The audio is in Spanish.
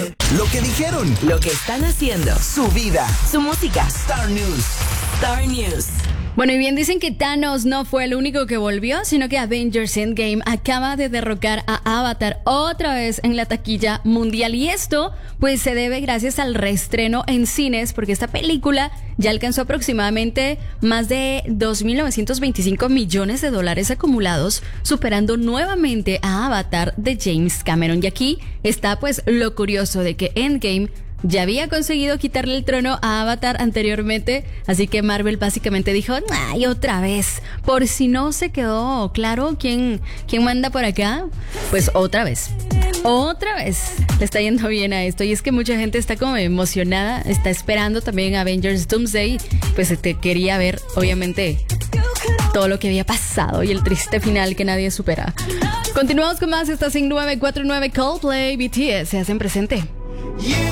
Lo que dijeron, Lo que están haciendo, su vida. su música. Star News. Star News. Bueno, y bien dicen que Thanos no fue el único que volvió, sino que Avengers Endgame acaba de derrocar a Avatar otra vez en la taquilla mundial. Y esto, pues, se debe gracias al reestreno en cines, porque esta película ya alcanzó aproximadamente más de $2.925 millones acumulados, superando nuevamente a Avatar de James Cameron. Y aquí está, pues, lo curioso de que Endgame ya había conseguido quitarle el trono a Avatar anteriormente, así que Marvel básicamente dijo, ay, otra vez, por si no se quedó claro quién manda por acá, pues otra vez le está yendo bien a esto. Y es que mucha gente está como emocionada, está esperando también Avengers Doomsday, pues quería ver, obviamente, todo lo que había pasado y el triste final que nadie supera. Continuamos con más, estás en 949 Coldplay, BTS se hacen presente.